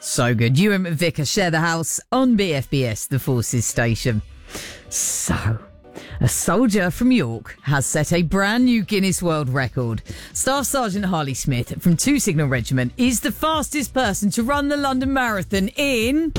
So good. Ewan McVicker share the house on BFBS, the Forces station. So, a soldier from York has set a brand new Guinness World Record. Staff Sergeant Harley Smith from 2 Signal Regiment is the fastest person to run the London Marathon in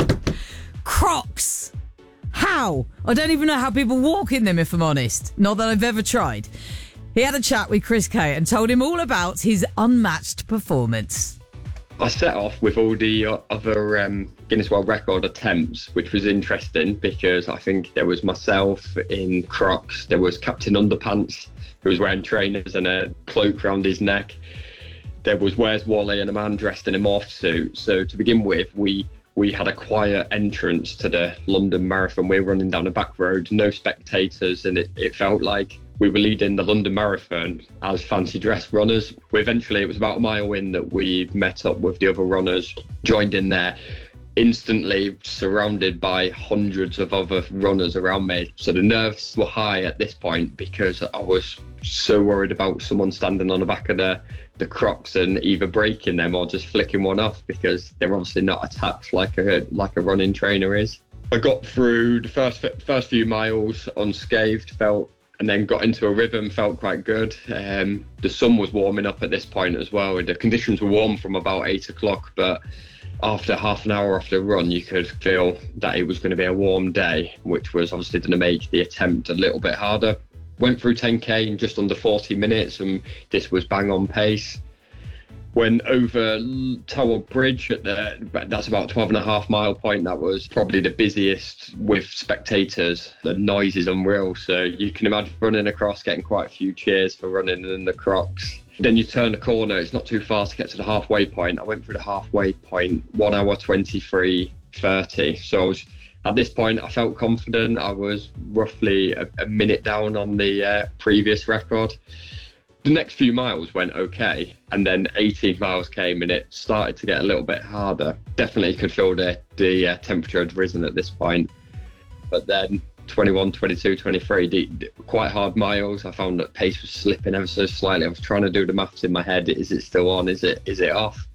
Crocs. How? I don't even know how people walk in them, if I'm honest. Not that I've ever tried. He had a chat with Chris Kay and told him all about his unmatched performance. I set off with all the other Guinness World Record attempts, which was interesting because I think there was myself in Crocs, there was Captain Underpants, who was wearing trainers and a cloak around his neck. There was Where's Wally and a man dressed in a morph suit. So to begin with, we had a quiet entrance to the London Marathon. We were running down a back road, no spectators, and it felt like we were leading the London Marathon as fancy dress runners. Eventually, it was about a mile in that we met up with the other runners, joined in there, instantly surrounded by hundreds of other runners around me. So the nerves were high at this point because I was so worried about someone standing on the back of the Crocs and either breaking them or just flicking one off, because they're obviously not attached like a running trainer is. I got through the first few miles unscathed, and then got into a rhythm, felt quite good. The sun was warming up at this point as well. The conditions were warm from about 8 o'clock, but after half an hour after the run, you could feel that it was going to be a warm day, which was obviously going to make the attempt a little bit harder. Went through 10k in just under 40 minutes, and this was bang on pace. Went over Tower Bridge that's about 12.5 mile point. That was probably the busiest with spectators. The noise is unreal. So you can imagine running across, getting quite a few cheers for running in the Crocs. Then you turn the corner. It's not too far to get to the halfway point. I went through the halfway point, 1 hour 23:30. So at this point, I felt confident. I was roughly a minute down on the previous record. The next few miles went okay, and then 18 miles came and it started to get a little bit harder. Definitely could feel the temperature had risen at this point. But then 21, 22, 23, quite hard miles. I found that pace was slipping ever so slightly. I was trying to do the maths in my head. Is it still on? Is it off?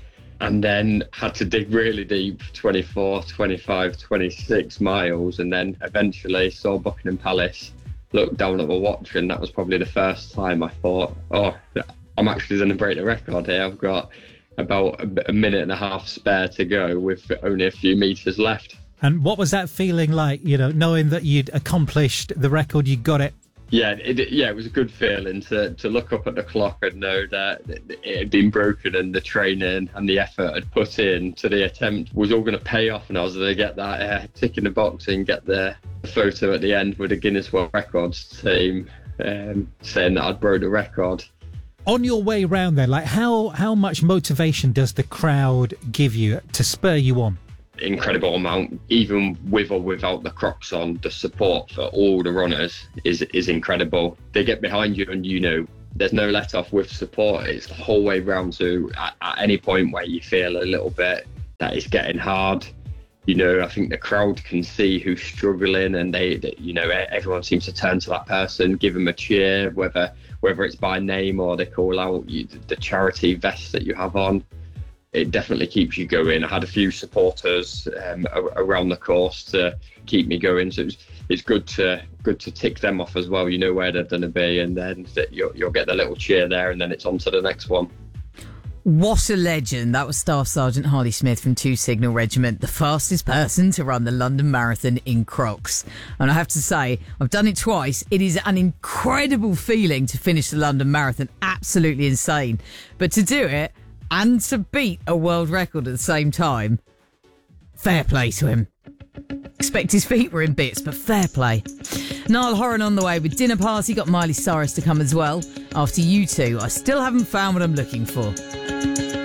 And then had to dig really deep, 24, 25, 26 miles, and then eventually saw Buckingham Palace. Looked down at my watch, and that was probably the first time I thought, oh, I'm actually going to break the record here. I've got about a minute and a half spare to go with only a few metres left. And what was that feeling like, knowing that you'd accomplished the record, you got it? Yeah, it was a good feeling to look up at the clock and know that it had been broken, and the training and the effort I'd put in to the attempt was all going to pay off, and I was going to get that tick in the box and get the photo at the end with the Guinness World Records team saying that I'd broke the record. On your way round there, like how much motivation does the crowd give you to spur you on? Incredible amount. Even with or without the Crocs on, the support for all the runners is incredible. They get behind you, and there's no let off with support. It's the whole way round. To at any point where you feel a little bit that it's getting hard, I think the crowd can see who's struggling, and they everyone seems to turn to that person, give them a cheer, whether it's by name or they call out the charity vest that you have on. It definitely keeps you going. I had a few supporters around the course to keep me going, so it's good to tick them off as well. You know where they're going to be, and then you'll get the little cheer there, and then it's on to the next one. What a legend. That was Staff Sergeant Harley Smith from 2 Signal Regiment, the fastest person to run the London Marathon in Crocs. And I have to say, I've done it twice. It is an incredible feeling to finish the London Marathon. Absolutely insane. But to do it and to beat a world record at the same time, fair play to him. Expect his feet were in bits, but fair play. Niall Horan on the way with Dinner Party. Got Miley Cyrus to come as well. After U2, I still haven't found what I'm looking for.